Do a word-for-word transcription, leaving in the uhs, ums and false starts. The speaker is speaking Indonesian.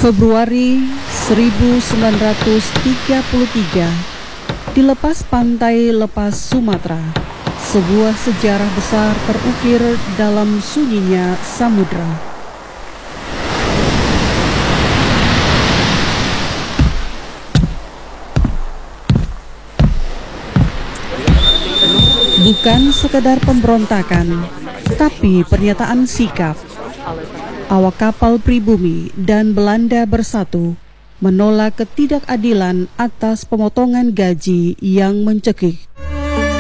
Februari seribu sembilan ratus tiga puluh tiga, di lepas pantai lepas Sumatera, sebuah sejarah besar terukir dalam sunyinya samudra. Bukan sekedar pemberontakan, tapi pernyataan sikap. Awak kapal pribumi dan Belanda bersatu menolak ketidakadilan atas pemotongan gaji yang mencekik.